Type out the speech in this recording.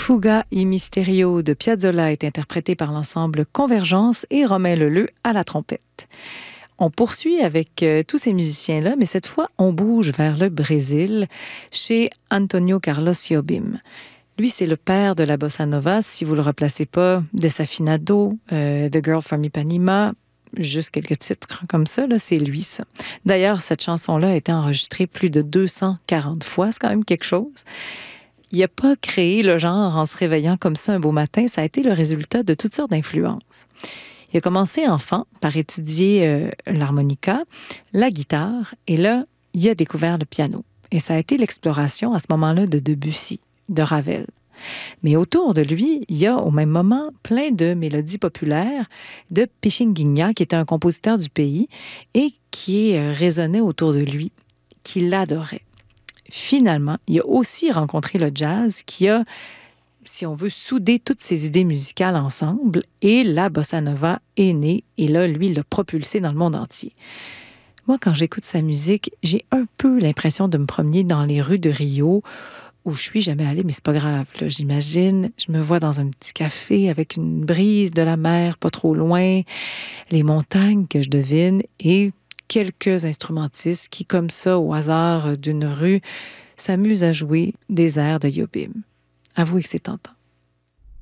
Fuga y Misterio de Piazzolla est interprété par l'ensemble Convergence et Romain Leleu à la trompette. On poursuit avec tous ces musiciens-là, mais cette fois, on bouge vers le Brésil, chez Antonio Carlos Jobim. Lui, c'est le père de la bossa nova, si vous ne le replacez pas, Desafinado, The Girl from Ipanema, juste quelques titres comme ça, là, c'est lui, ça. D'ailleurs, cette chanson-là a été enregistrée plus de 240 fois, c'est quand même quelque chose. Il n'a pas créé le genre en se réveillant comme ça un beau matin, ça a été le résultat de toutes sortes d'influences. Il a commencé enfant par étudier l'harmonica, la guitare, et là, il a découvert le piano. Et ça a été l'exploration à ce moment-là de Debussy, de Ravel. Mais autour de lui, il y a au même moment plein de mélodies populaires de Pichinguinha, qui était un compositeur du pays et qui résonnait autour de lui, qui l'adorait. Finalement, il a aussi rencontré le jazz qui a, si on veut, soudé toutes ces idées musicales ensemble et la bossa nova est née et là, lui, il l'a propulsé dans le monde entier. Moi, quand j'écoute sa musique, j'ai un peu l'impression de me promener dans les rues de Rio où je suis jamais allée, mais c'est pas grave. Là, j'imagine, je me vois dans un petit café avec une brise de la mer pas trop loin, les montagnes que je devine et quelques instrumentistes qui, comme ça, au hasard d'une rue, s'amusent à jouer des airs de Jobim. Avouez que c'est tentant.